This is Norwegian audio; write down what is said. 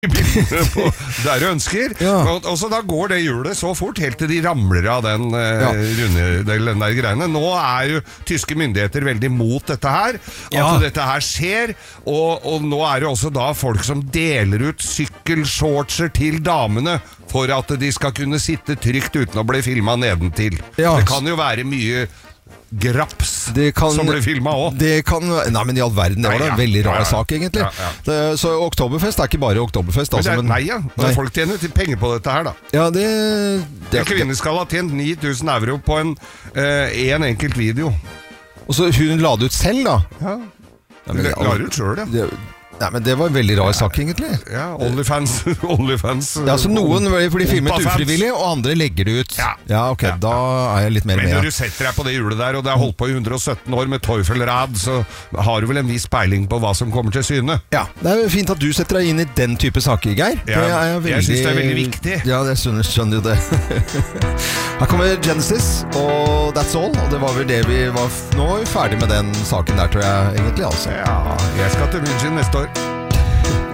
bildene på der du ønsker. Ja. Og så da går det hjulet så fort, helt til de ramler av den den der greiene. Nå jo tyske myndigheter veldig mot dette her, at dette her skjer, og nå det også da folk som deler ut sykkelshortser til damene, for at de skal kunne sitte trygt uten å bli filmet nedentil. Ja. Det kan jo være mye graps som ble filmet også. Det kan, nei, men i all verden, det var en veldig rar sak egentlig. Så Oktoberfest ikke bare Oktoberfest. Altså, folk tjener til penger på dette her da. Ja, En kvinne skal ha tjent 9.000 euro på en enkelt video. Og så hun la det ut selv da? Ja, la det ut selv, ja. Nei, men det var en veldig rar sak egentlig. Ja, OnlyFans. Ja, så noen blir filmet ufrivillig, og andre legger det ut. Ja, ok, da jeg litt mer med. Men når du setter deg på det hjulet der, og det har holdt på i 117 år med Teufelrad, så har du vel en viss peiling på hva som kommer til syne. Ja, det jo fint at du setter deg inn i den type saker, Geir. Jeg synes det veldig viktig. Ja, jeg skjønner jo det. Her kommer Genesis, og That's All, og det var vel det vi var... Nå vi ferdig med den saken der, tror jeg, egentlig, altså. Ja, jeg skal til München neste år.